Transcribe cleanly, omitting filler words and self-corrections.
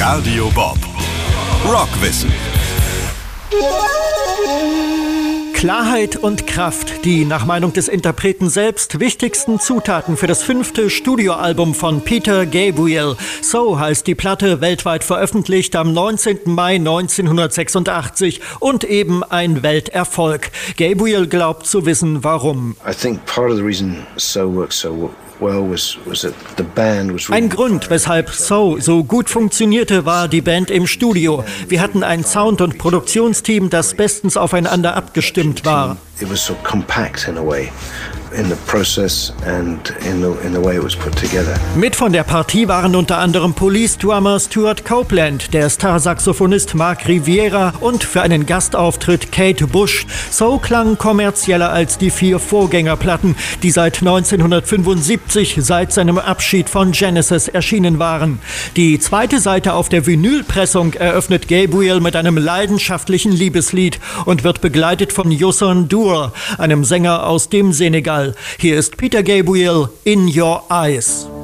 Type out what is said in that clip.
Radio Bob. Rockwissen. Klarheit und Kraft, die nach Meinung des Interpreten selbst wichtigsten Zutaten für das 5. Studioalbum von Peter Gabriel. So heißt die Platte, weltweit veröffentlicht am 19. Mai 1986 und eben ein Welterfolg. Gabriel glaubt zu wissen, warum. I think part of the reason So works so well was that the band was really... Ein Grund, weshalb So gut funktionierte, war die Band im Studio. Wir hatten ein Sound- und Produktionsteam, das bestens aufeinander abgestimmt war. It was so compact in a way, in the process and in the way it was put together. Mit von der Partie waren unter anderem Police-Drummer Stuart Copeland, der Star-Saxophonist Mark Riviera und für einen Gastauftritt Kate Bush. So klang kommerzieller als die 4 Vorgängerplatten, die seit 1975, seit seinem Abschied von Genesis, erschienen waren. Die zweite Seite auf der Vinylpressung eröffnet Gabriel mit einem leidenschaftlichen Liebeslied und wird begleitet von Youssou N'Dour, einem Sänger aus dem Senegal. Hier ist Peter Gabriel, In Your Eyes.